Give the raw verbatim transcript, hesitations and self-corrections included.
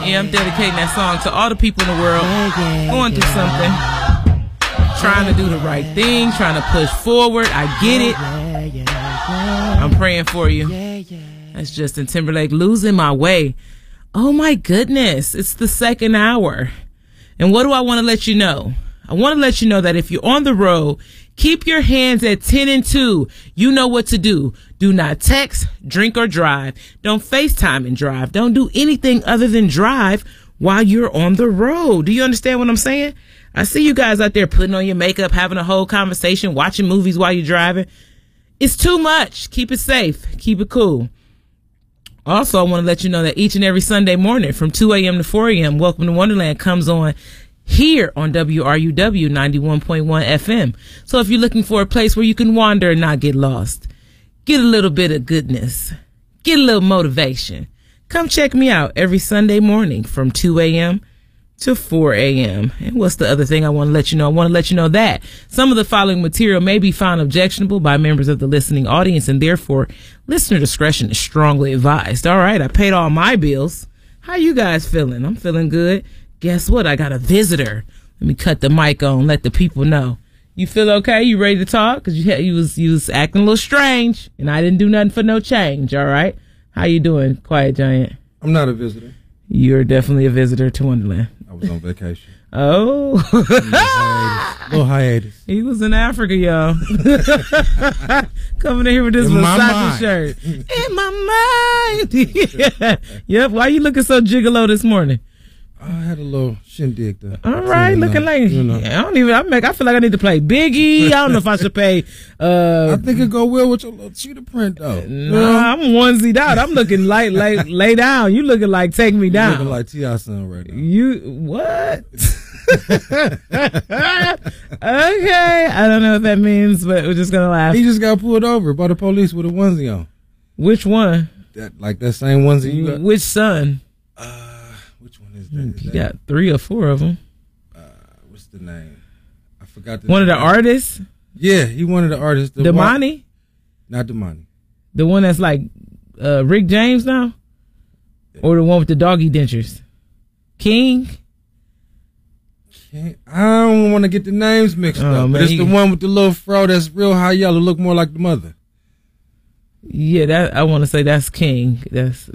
Yeah, I'm dedicating that song to all the people in the world going through something, trying to do the right thing, trying to push forward. I get it. I'm praying for you. That's Justin Timberlake, Losing My Way. Oh my goodness, it's the second hour. And what do I want to let you know? I want to let you know that if you're on the road, keep your hands at ten and two. You know what to do. Do not text, drink, or drive. Don't FaceTime and drive. Don't do anything other than drive while you're on the road. Do you understand what I'm saying? I see you guys out there putting on your makeup, having a whole conversation, watching movies while you're driving. It's too much. Keep it safe. Keep it cool. Also, I want to let you know that each and every Sunday morning from two a.m. to four a.m., Welcome to Wonderland comes on here on W R U W ninety-one point one F M. So if you're looking for a place where you can wander and not get lost, get a little bit of goodness, get a little motivation, come check me out every Sunday morning from two a.m. to four a.m. And what's the other thing I want to let you know? I want to let you know that some of the following material may be found objectionable by members of the listening audience, and therefore listener discretion is strongly advised. All right, I paid all my bills. How you guys feeling? I'm feeling good. Guess what? I got a visitor. Let me cut the mic on, let the people know. You feel okay? You ready to talk? Because you, you, was, you was acting a little strange, and I didn't do nothing for no change, all right? How you doing, Quiet Giant? I'm not a visitor. You're definitely a visitor to Wonderland. I was on vacation. Oh. hiatus. Little hiatus. He was in Africa, y'all. Coming in here with this Versace shirt. In my mind. Yeah. Yep. Why you looking so gigolo this morning? I had a little shindig there. All right, so, looking know, like you know. I don't even. I make. I feel like I need to play Biggie. I don't know if I should pay. Uh, I think it go well with your little cheetah print though. Nah, well, I'm onesied out. I'm looking like like lay down. You looking like Take Me Down. You looking like T I son right now. You what? Okay, I don't know what that means, but we're just gonna laugh. He just got pulled over by the police with a onesie on. Which one? That like that same onesie you got. Which son? Uh. Is that, is you that, got three or four of them. Uh, what's the name? I forgot the One name. of the artists? Yeah, he one of the artists. The Damani? Wa- Not Damani. The one that's like uh, Rick James now? Or the one with the doggy dentures? King? King? I don't want to get the names mixed oh, up, man, but it's he, the one with the little fro that's real high yellow, look more like the mother. Yeah, that I want to say that's King. That's